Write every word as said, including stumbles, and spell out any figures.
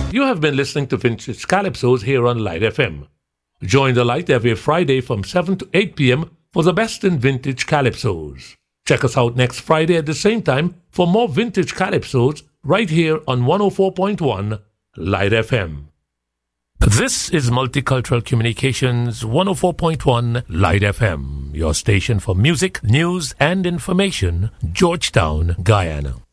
You have been listening to Vintage Calypsos here on Light F M. Join the Light every Friday from seven to eight p.m. for the best in Vintage Calypsos. Check us out next Friday at the same time for more Vintage Calypsos right here on one oh four point one Light F M. This is Multicultural Communications one oh four point one Light F M, your station for music, news, and information, Georgetown, Guyana.